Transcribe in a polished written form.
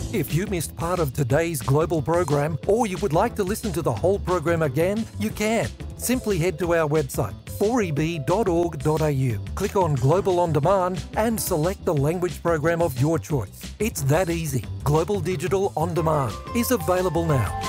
If you missed part of today's Global program or you would like to listen to the whole program again, you can. Simply head to our website 4eb.org.au, click on Global On Demand and select the language program of your choice. It's that easy. Global Digital On Demand is available now.